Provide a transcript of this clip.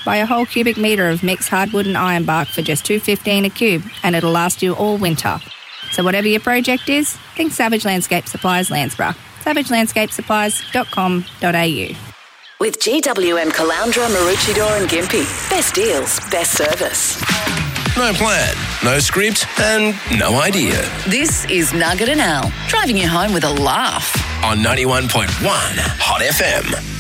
Buy a whole cubic metre of mixed hardwood and ironbark for just $2.15 a cube, and it'll last you all winter. So whatever your project is, think Savage Landscape Supplies Landsborough. savagelandscapesupplies.com.au. With GWM Caloundra, Maroochydore and Gympie. Best deals, best service. No plan, no script, and no idea. This is Nugget and Al, driving you home with a laugh. On 91.1 Hot FM.